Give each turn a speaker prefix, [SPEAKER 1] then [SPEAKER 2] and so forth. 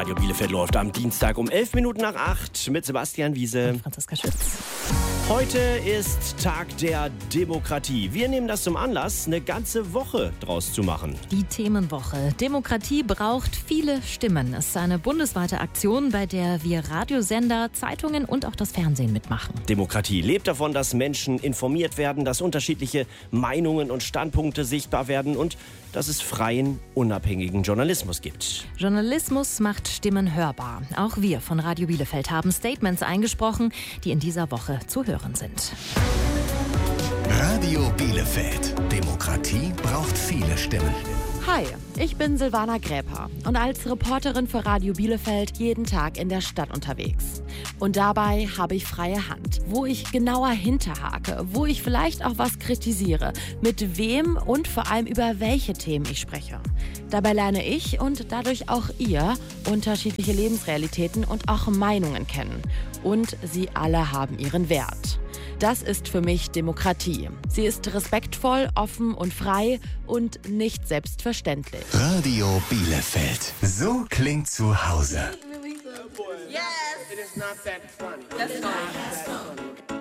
[SPEAKER 1] Radio Bielefeld läuft am Dienstag um 11:11 mit Sebastian Wiese
[SPEAKER 2] und Franziska Schütz.
[SPEAKER 1] Heute ist Tag der Demokratie. Wir nehmen das zum Anlass, eine ganze Woche draus zu machen.
[SPEAKER 2] Die Themenwoche. Demokratie braucht viele Stimmen. Es ist eine bundesweite Aktion, bei der wir Radiosender, Zeitungen und auch das Fernsehen mitmachen.
[SPEAKER 1] Demokratie lebt davon, dass Menschen informiert werden, dass unterschiedliche Meinungen und Standpunkte sichtbar werden und dass es freien, unabhängigen Journalismus gibt.
[SPEAKER 2] Journalismus macht Stimmen hörbar. Auch wir von Radio Bielefeld haben Statements eingesprochen, die in dieser Woche zu hören sind.
[SPEAKER 3] Radio Bielefeld. Demokratie braucht viele Stimmen.
[SPEAKER 4] Hi, ich bin Silvana Gräper und als Reporterin für Radio Bielefeld jeden Tag in der Stadt unterwegs. Und dabei habe ich freie Hand, wo ich genauer hinterhake, wo ich vielleicht auch was kritisiere, mit wem und vor allem über welche Themen ich spreche. Dabei lerne ich und dadurch auch ihr unterschiedliche Lebensrealitäten und auch Meinungen kennen. Und sie alle haben ihren Wert. Das ist für mich Demokratie. Sie ist respektvoll, offen und frei und nicht selbstverständlich.
[SPEAKER 3] Radio Bielefeld. So klingt zu Hause.
[SPEAKER 5] Yes. It is not that funny. That's not.